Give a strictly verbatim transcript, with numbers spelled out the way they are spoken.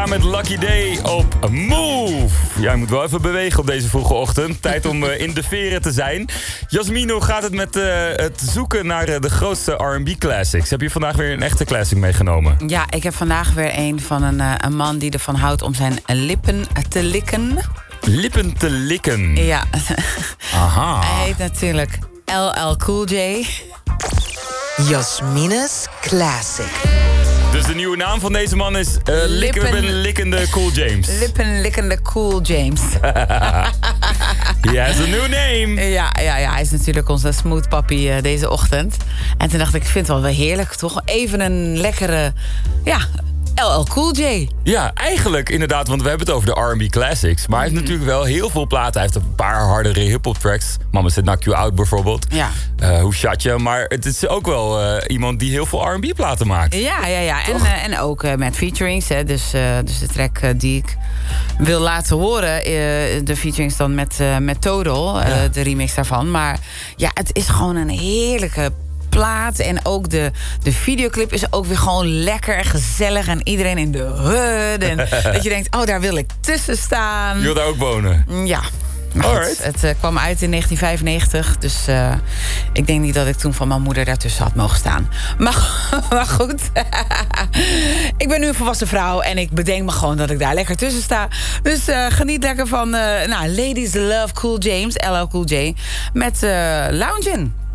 samen met Lucky Day op Move. Ja, je moet wel even bewegen op deze vroege ochtend. Tijd om uh, in de veren te zijn. Jasmine, hoe gaat het met uh, het zoeken naar uh, de grootste R en B classics? Heb je vandaag weer een echte classic meegenomen? Ja, ik heb vandag weer een van een, uh, een man die ervan houdt om zijn lippen te likken. Lippen te likken? Ja. Aha. Hij heet natuurlijk L L Cool J. Jasmine's Classic. Dus de nieuwe naam van deze man is uh, Lippen-likkende Cool James. Lippen-likkende Cool James. He has a new name. Ja, ja, ja, hij is natuurlijk onze smooth papi uh, deze ochtend. En toen dacht ik, ik vind het wel weer heerlijk. Toch even een lekkere, ja, L L Cool J. Ja, eigenlijk inderdaad, want we hebben het over de R en B classics. Maar hij heeft natuurlijk wel heel veel platen. Hij heeft een paar hardere hip-hop tracks. Mama Said Knock You Out bijvoorbeeld. Ja. Uh, hoe chat je? Maar het is ook wel uh, iemand die heel veel R en B platen maakt. Ja, ja, ja. En, uh, en ook uh, met featurings. Hè. Dus, uh, dus de track uh, die ik wil laten horen. Uh, de featurings dan met, uh, met Total. Uh, ja. De remix daarvan. Maar ja, het is gewoon een heerlijke plaat. En ook de, de videoclip is ook weer gewoon lekker en gezellig. En iedereen in de hood. En dat je denkt, oh, daar wil ik tussen staan. Je wil daar ook wonen? Ja. Het, het uh, kwam uit in negentien vijfennegentig. Dus uh, ik denk niet dat ik toen van mijn moeder daartussen had mogen staan. Maar, maar goed. Ik ben nu een volwassen vrouw. En ik bedenk me gewoon dat ik daar lekker tussen sta. Dus uh, geniet lekker van uh, nou, Ladies Love Cool James. L L Cool J. Met uh, Loungin'.